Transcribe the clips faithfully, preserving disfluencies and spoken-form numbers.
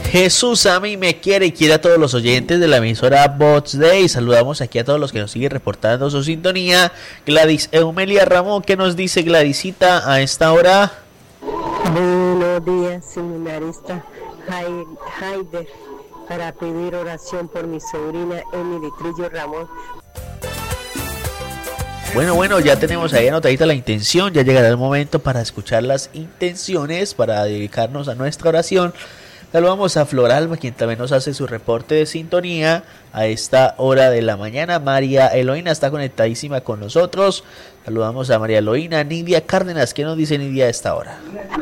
Jesús a mí me quiere y quiere a todos los oyentes de la emisora Bots Day. Saludamos aquí a todos los que nos siguen reportando su sintonía. Gladys Eumelia Ramón, ¿qué nos dice Gladysita a esta hora? Buenos días, seminarista Haider, para pedir oración por mi sobrina Emily Trillo Ramón. Bueno, bueno, ya tenemos ahí anotadita la intención, ya llegará el momento para escuchar las intenciones, para dedicarnos a nuestra oración. Saludamos a Floralma, quien también nos hace su reporte de sintonía a esta hora de la mañana. María Eloína está conectadísima con nosotros. Saludamos a María Eloína. Nidia Cárdenas, ¿qué nos dice Nidia a esta hora?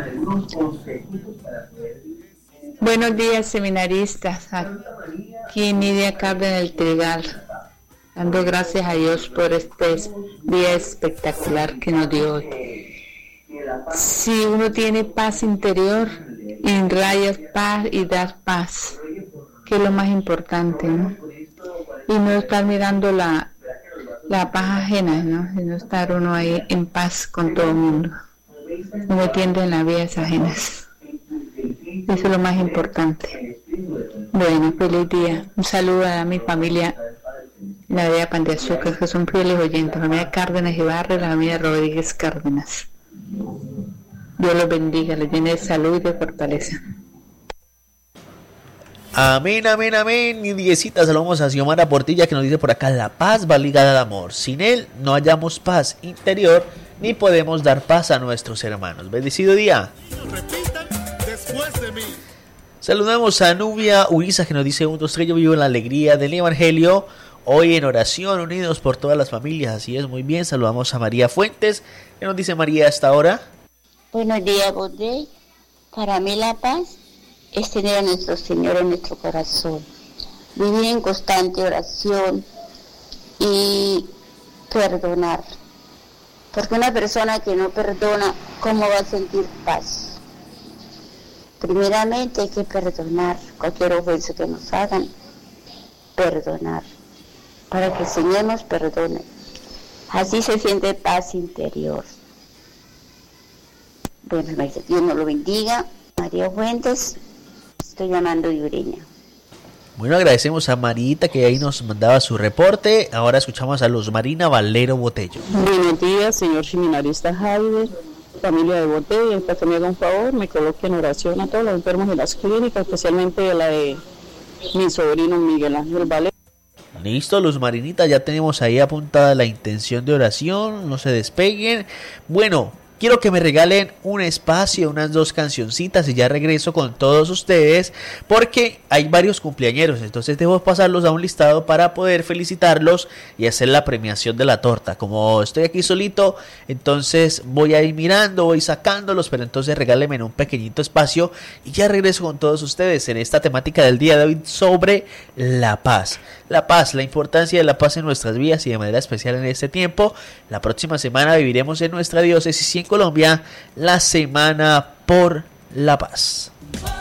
Buenos días, seminaristas. Aquí Nidia Cárdenas del Trigal, dando gracias a Dios por este día espectacular que nos dio hoy. Si uno tiene paz interior, irradias paz y das paz, que es lo más importante, ¿no? Y no estar mirando la, la paz ajena, ¿no? Y no estar uno ahí en paz con todo el mundo, no metiendo en las vidas ajenas. Eso es lo más importante. Bueno, feliz día. Un saludo a mi familia, la de Pan de Azúcar, que son fieles oyentes, la familia Cárdenas Ibarra y la familia Rodríguez Cárdenas. Dios los bendiga, les llene de salud y de fortaleza. Amén, amén, amén. Mi diecita, saludamos a Xiomara Portilla, que nos dice por acá: la paz va ligada al amor. Sin él no hallamos paz interior, ni podemos dar paz a nuestros hermanos. Bendecido día. Saludamos a Nubia Uiza, que nos dice: un, dos, tres, yo vivo en la alegría del Evangelio, hoy en oración, unidos por todas las familias. Así es, muy bien. Saludamos a María Fuentes. ¿Qué nos dice María hasta ahora? Buenos días, Bodrey. Para mí la paz es tener a nuestro Señor en nuestro corazón, vivir en constante oración y perdonar. Porque una persona que no perdona, ¿cómo va a sentir paz? Primeramente hay que perdonar cualquier ofensa que nos hagan, perdonar, para que el Señor nos perdone. Así se siente paz interior. Bueno, Dios nos lo bendiga. María Fuentes, estoy llamando de Ureña. Bueno, agradecemos a Marita, que ahí nos mandaba su reporte. Ahora escuchamos a Luz Marina Valero Botello. Buenos días, señor seminarista Javier, familia de Botello. Para que me haga un favor, me coloque en oración a todos los enfermos de las clínicas, especialmente la de mi sobrino Miguel Ángel Valero. Listo, Luz Marinita, ya tenemos ahí apuntada la intención de oración. No se despeguen. Bueno, quiero que me regalen un espacio, unas dos cancioncitas, y ya regreso con todos ustedes, porque hay varios cumpleañeros, entonces debo pasarlos a un listado para poder felicitarlos y hacer la premiación de la torta. Como estoy aquí solito, entonces voy a ir mirando, voy sacándolos, pero entonces regálenme un pequeñito espacio y ya regreso con todos ustedes en esta temática del día de hoy sobre la paz. La paz, la importancia de la paz en nuestras vidas y de manera especial en este tiempo. La próxima semana viviremos en nuestra diócesis y en Colombia la Semana por la Paz.